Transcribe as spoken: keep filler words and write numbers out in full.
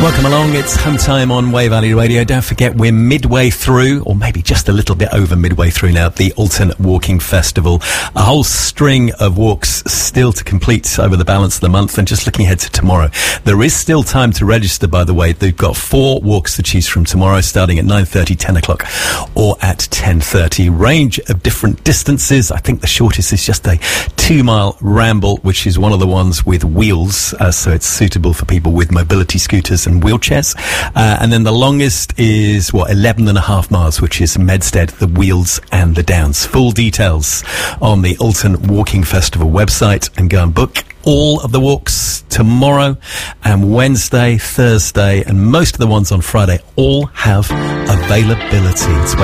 Welcome along, it's Home Time on Wave Valley Radio. Don't forget, we're midway through, or maybe just a little bit over midway through now, the Alton Walking Festival. A whole string of walks still to complete over the balance of the month, and just looking ahead to tomorrow. There is still time to register, by the way. They've got four walks to choose from tomorrow, starting at nine thirty, ten o'clock, or at ten thirty. Range of different distances. I think the shortest is just a two-mile ramble, which is one of the ones with wheels, uh, so it's suitable for people with mobility scooters and wheelchairs. Uh, and then the longest is, what, eleven and a half miles, which is Medstead, the Wheels and the Downs. Full details on the Alton Walking Festival website, and go and book all of the walks tomorrow and Wednesday, Thursday, and most of the ones on Friday all have availability. It's